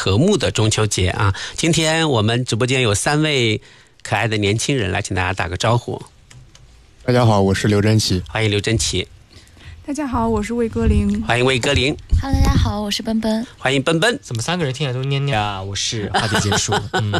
和睦的中秋节啊！今天我们直播间有3位可爱的年轻人来，请大家打个招呼。 大家好，我是刘真奇。 欢迎刘真奇。 大家好，我是魏歌玲。 欢迎魏歌玲。 Hello， 大家好，我是奔奔。 欢迎奔奔。 怎么3个人听起来都蔫蔫啊？我是话题结束。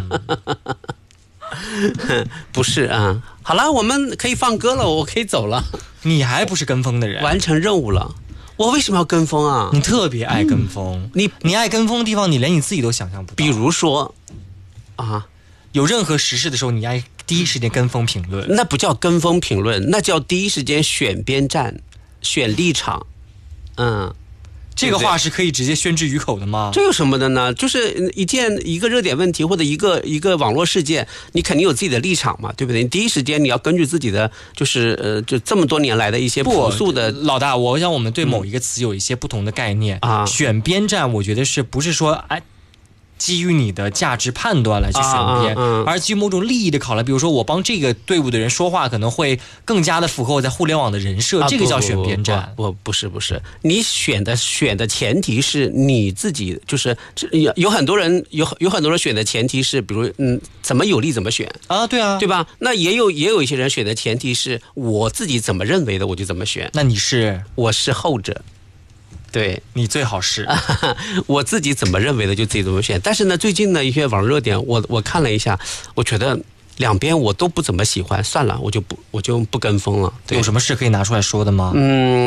不是啊。好了，我们可以放歌了，我可以走了。 你还不是跟风的人， 完成任务了。我为什么要跟风啊？ 你特别爱跟风，你爱跟风的地方，你连你自己都想象不到。 比如说啊， 有任何时事的时候，你爱第一时间跟风评论， 那不叫跟风评论，那叫第一时间选边站、选立场。 这个话是可以直接宣之于口的吗？ 这有什么的呢？就是一个热点问题或者一个网络事件，你肯定有自己的立场嘛，对不对？你第一时间你要根据自己的就这么多年来的一些朴素的。 老大，我想我们对某一个词有一些不同的概念啊。选边站，我觉得不是说基于你的价值判断来去选边，而基于某种利益的考量。比如说，我帮这个队伍的人说话，可能会更加的符合我在互联网的人设，这个叫选边站。 不是，你选的前提是你自己，就是有很多人选的前提是，比如怎么有利怎么选啊，对啊， 对吧？那也有一些人选的前提是我自己怎么认为的我就怎么选。 那我是后者。对， 你最好是我自己怎么认为的就自己怎么选。但是呢，最近呢一些网热点，我看了一下，我觉得两边我都不怎么喜欢，算了，我就不跟风了。 有什么事可以拿出来说的吗？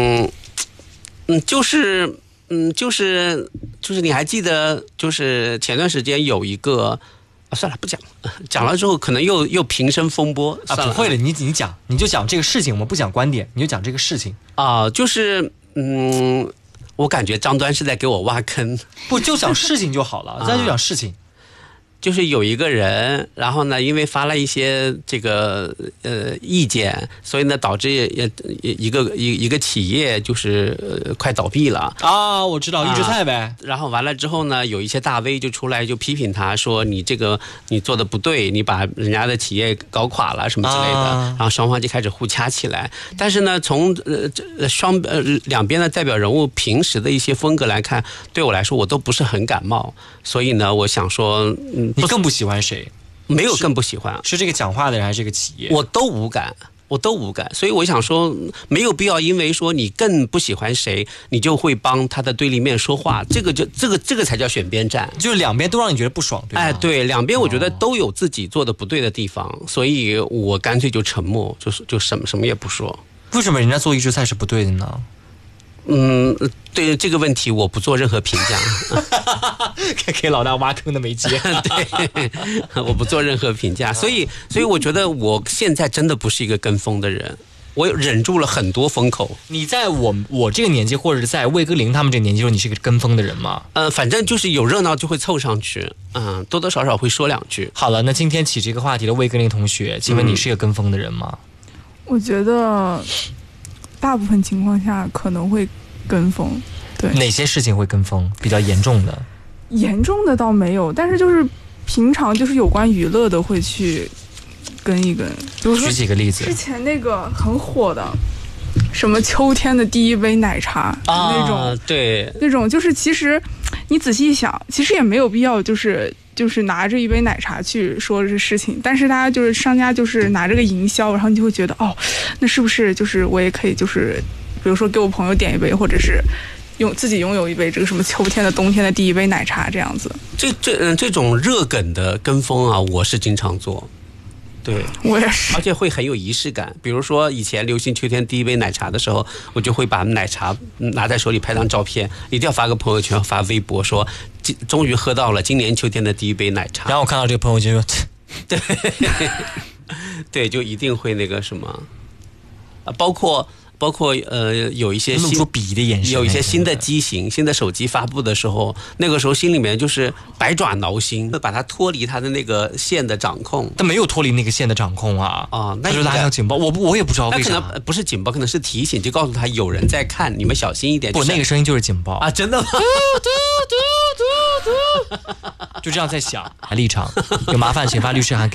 就是你还记得，就是前段时间有一个算了，不讲了之后可能又平生风波啊。不会的，你讲，你就讲这个事情，我们不讲观点，你就讲这个事情啊。就是我感觉张端是在给我挖坑， 不就讲事情就好了，咱就讲事情。 就是有一个人，然后呢，因为发了一些这个意见，所以呢，导致一个企业就是快倒闭了啊。我知道，预制菜呗。 然后完了之后呢，有一些大 V 就出来就批评他说你这个你做的不对，你把人家的企业搞垮了什么之类的。然后双方就开始互掐起来。但是呢，从两边的代表人物平时的一些风格来看，对我来说我都不是很感冒。所以呢，我想说， 你更不喜欢谁？ 没有更不喜欢， 是这个讲话的人还是这个企业？ 我都无感。所以我想说，没有必要因为说你更不喜欢谁，你就会帮他的对立面说话。这个才叫选边站， 就是两边都让你觉得不爽，对吗？ 对，两边我觉得都有自己做的不对的地方，所以我干脆就沉默，就什么也不说。 为什么人家做预制菜是不对的呢？ 对这个问题我不做任何评价。 给老大挖坑的没接。 对，我不做任何评价。所以我觉得我现在真的不是一个跟风的人，我忍住了很多风口。 你在我这个年纪，或者在魏歌玲他们这个年纪，说你是个跟风的人吗？ 反正就是有热闹就会凑上去，多多少少会说2句。 好了，那今天起这个话题的魏歌玲同学，请问你是一个跟风的人吗？ 我觉得大部分情况下可能会跟风。对， 哪些事情会跟风？比较严重的？ 严重的倒没有，但是就是平常就是有关娱乐的会去跟一跟。比如说举几个例子。 之前那个很火的什么秋天的第一杯奶茶那种， 对， 那种就是其实你仔细一想，其实也没有必要就是拿着一杯奶茶去说这事情，但是大家就是商家就是拿这个营销，然后你就会觉得那是不是就是我也可以就是比如说给我朋友点一杯，或者是自己拥有一杯这个什么秋天的冬天的第一杯奶茶这样子。 这种热梗的跟风啊，我是经常做。对， 我也是， 而且会很有仪式感。比如说以前流行秋天第一杯奶茶的时候，我就会把奶茶拿在手里拍张照片，一定要发个朋友圈，发微博说终于喝到了今年秋天的第一杯奶茶。 然后我看到这个朋友圈说对对，就一定会那个什么，包括有一些露出鄙夷的眼神， 有一些新的机型、新的手机发布的时候，那个时候心里面就是百爪挠心，把它脱离它的那个线的掌控。 但没有脱离那个线的掌控啊！那就拉条警报，我也不知道为啥。 那可能不是警报，可能是提醒，就告诉他有人在看，你们小心一点。 不，那个声音就是警报啊！真的吗？ 就这样在响。立场有麻烦请发律师函给